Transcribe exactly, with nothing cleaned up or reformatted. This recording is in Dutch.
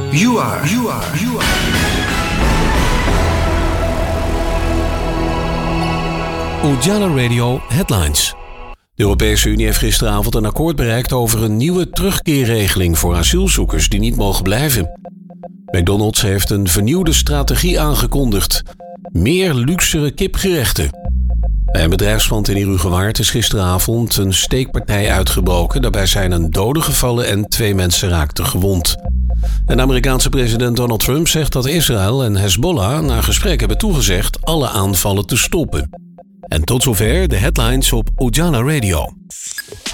You are, you are, you are. Ujala Radio Headlines. De Europese Unie heeft gisteravond een akkoord bereikt over een nieuwe terugkeerregeling voor asielzoekers die niet mogen blijven. McDonald's heeft een vernieuwde strategie aangekondigd. Meer luxere kipgerechten. Bij een bedrijfspand in Heerhugowaard is gisteravond een steekpartij uitgebroken. Daarbij zijn een dode gevallen en twee mensen raakten gewond. En de Amerikaanse president Donald Trump zegt dat Israël en Hezbollah na gesprek hebben toegezegd alle aanvallen te stoppen. En tot zover de headlines op Ujala Radio.